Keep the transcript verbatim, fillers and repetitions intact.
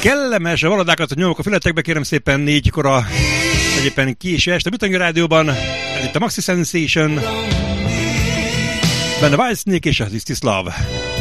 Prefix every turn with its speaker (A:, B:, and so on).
A: Kellemes valadákat nyomok a fületekbe, kérem szépen négykor a egyébként késő este a Bütangi Rádióban. Ez itt a Maxi Sensation. Benne Whitesnake és a This Is Love.